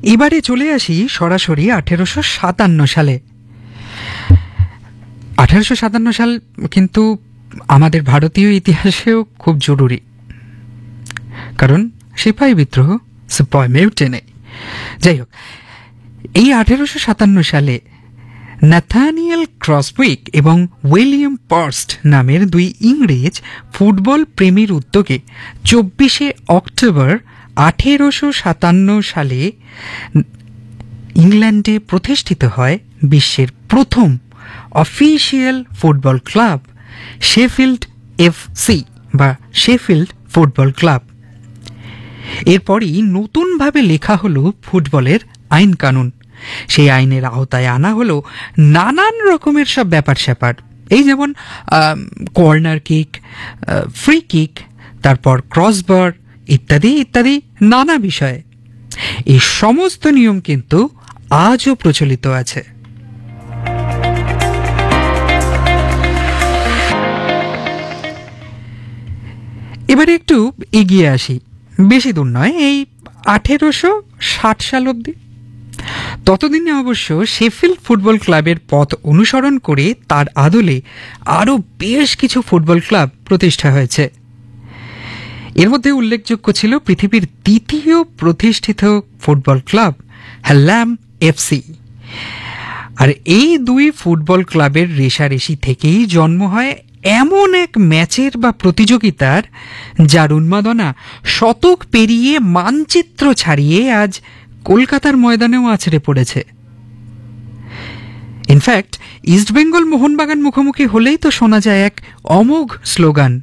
এবারে চলে আসি সরাসরি 1857 সালে। 1857 সাল কিন্তু আমাদের ভারতীয় ইতিহাসেও খুব জরুরি, কারণ সিপাহী বিদ্রোহ, সিপাহী মিউটিনি। যাই হোক, এই 1857 সালে ন্যাথানিয়েল ক্রসউইক এবং উইলিয়াম পার্স্ট নামের দুই ইংরেজ ফুটবল প্রেমীর উদ্যোগে 24শে অক্টোবর 1857 সালে ইংল্যান্ডে প্রতিষ্ঠিত হয় বিশ্বের প্রথম official football club, Sheffield FC বা শেফিল্ড ফুটবল ক্লাব। এরপরই নতুনভাবে লেখা হলো ফুটবলের আইন কানুন। সেই আইনের আওতায় আনা হলো নানান রকমের সব ব্যাপার স্যাপার, এই যেমন কর্নার কিক, ফ্রি কিক, তারপর ক্রসবার ইত্যাদি ইত্যাদি নানা বিষয়ে। এই সমস্ত নিয়ম কিন্তু আজও প্রচলিত আছে। এবারে একটু এগিয়ে আসি, বেশি দূর নয়, এই 1860 সাল অবধি। ততদিনে অবশ্য শেফিল্ড ফুটবল ক্লাবের পথ অনুসরণ করে তার আদলে আরও বেশ কিছু ফুটবল ক্লাব প্রতিষ্ঠা হয়েছে। এর মধ্যে উল্লেখযোগ্য ছিল পৃথিবীর দ্বিতীয় প্রতিষ্ঠিত ফুটবল ক্লাব হাল্লাম এফসি। আর এই দুই ফুটবল ক্লাবের রেষারেষি থেকেই জন্ম হয় এমন এক ম্যাচের বা প্রতিযোগিতার যার উন্মাদনা শতক পেরিয়ে মানচিত্র ছাড়িয়ে আজ কলকাতার ময়দানেও আছড়ে পড়েছে। ইনফ্যাক্ট ইস্টবেঙ্গল মোহনবাগান মুখোমুখি হলেই তো শোনা যায় এক অমোঘ স্লোগান,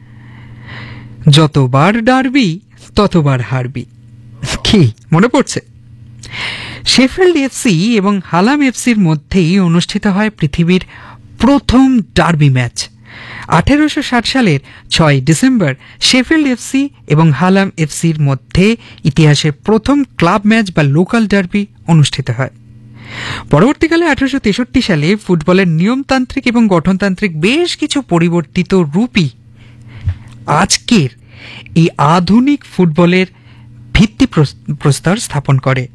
যতবার ডারবি ততবার হারবি। কি মনে পড়ছে? শেফিল্ড এফসি এবং হালাম এফসির মধ্যেই অনুষ্ঠিত হয় পৃথিবীর প্রথম ডার্বি ম্যাচ। 1860 সালের 6 ডিসেম্বর শেফিল্ড এফসি এবং হালাম এফসির মধ্যে ইতিহাসের প্রথম ক্লাব ম্যাচ বা লোকাল ডার্বি অনুষ্ঠিত হয়। পরবর্তীকালে 1863 সালে ফুটবলের নিয়মতান্ত্রিক এবং গঠনতান্ত্রিক বেশ কিছু পরিবর্তিত রূপই আজকের এই আধুনিক ফুটবলের ভিত্তিপ্রস্তর স্থাপন করে।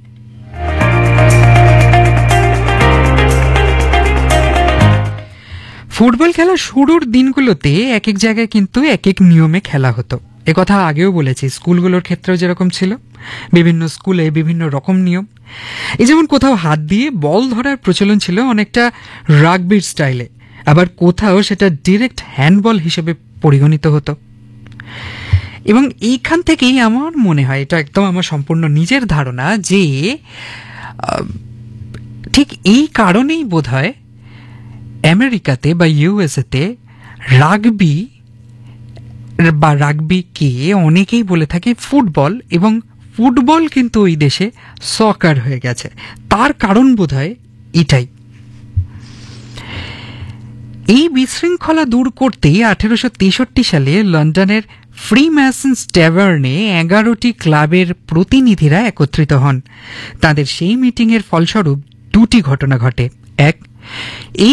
ফুটবল খেলা শুরুর দিনগুলোতে এক এক জায়গায় কিন্তু এক এক নিয়মে খেলা হতো। একথা আগেও বলেছি, স্কুলগুলোর ক্ষেত্রেও যেরকম ছিল, বিভিন্ন স্কুলে বিভিন্ন রকম নিয়ম। এই যেমন কোথাও হাত দিয়ে বল ধরার প্রচলন ছিল অনেকটা রাগবির স্টাইলে, আবার কোথাও সেটা ডিরেক্ট হ্যান্ডবল হিসেবে পরিগণিত হতো। এবং এইখান থেকেই আমার মনে হয়, এটা একদম আমার সম্পূর্ণ নিজের ধারণা, যে ঠিক এই কারণেই বোধহয় আমেরিকাতে বা ইউএসএতে রাগবিকে অনেকেই বলে থাকে ফুটবল, এবং ফুটবল কিন্তু ওই দেশে সকার হয়ে গেছে। তার কারণ বোধহয় এটাই। এই বিশৃঙ্খলা দূর করতেই 1863 সালে লন্ডনের ফ্রিম্যাসন্স ট্যাভার্নে 11টি ক্লাবের প্রতিনিধিরা একত্রিত হন। তাদের সেই মিটিংয়ের ফলস্বরূপ দুটি ঘটনা ঘটে। এক,